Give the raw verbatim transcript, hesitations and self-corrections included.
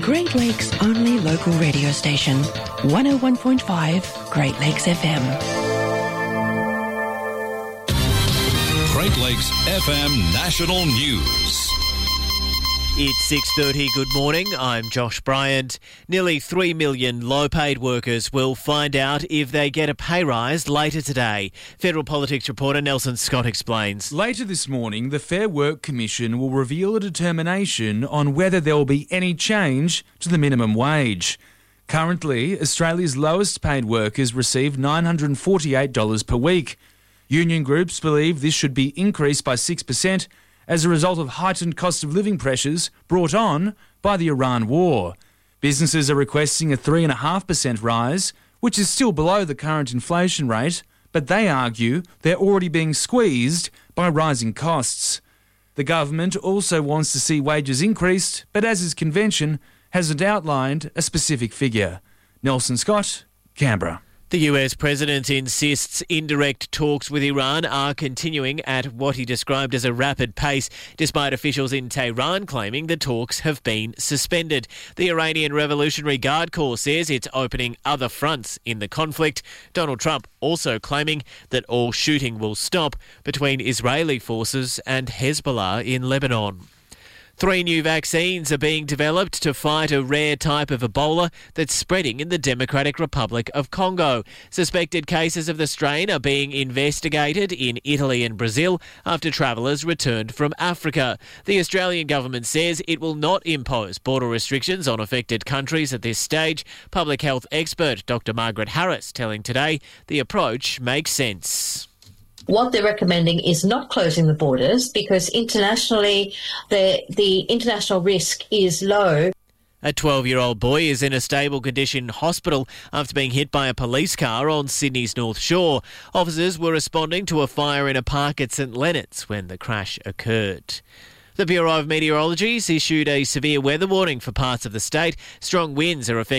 Great Lakes' only local radio station, one oh one point five Great Lakes F M. Great Lakes F M National News. It's six thirty. Good morning. I'm Josh Bryant. Nearly three million low-paid workers will find out if they get a pay rise later today. Federal politics reporter Nelson Scott explains. Later this morning, the Fair Work Commission will reveal a determination on whether there will be any change to the minimum wage. Currently, Australia's lowest-paid workers receive nine hundred forty-eight dollars per week. Union groups believe this should be increased by six percent as a result of heightened cost of living pressures brought on by the Iran war. Businesses are requesting a three point five percent rise, which is still below the current inflation rate, but they argue they're already being squeezed by rising costs. The government also wants to see wages increased, but as is convention, hasn't outlined a specific figure. Nelson Scott, Canberra. The U S president insists indirect talks with Iran are continuing at what he described as a rapid pace, despite officials in Tehran claiming the talks have been suspended. The Iranian Revolutionary Guard Corps says it's opening other fronts in the conflict. Donald Trump also claiming that all shooting will stop between Israeli forces and Hezbollah in Lebanon. Three new vaccines are being developed to fight a rare type of Ebola that's spreading in the Democratic Republic of Congo. Suspected cases of the strain are being investigated in Italy and Brazil after travellers returned from Africa. The Australian government says it will not impose border restrictions on affected countries at this stage. Public health expert Doctor Margaret Harris telling Today the approach makes sense. What they're recommending is not closing the borders because internationally the the international risk is low. A twelve-year-old boy is in a stable condition hospital after being hit by a police car on Sydney's North Shore. Officers were responding to a fire in a park at St Leonard's when the crash occurred. The Bureau of Meteorology has issued a severe weather warning for parts of the state. Strong winds are affecting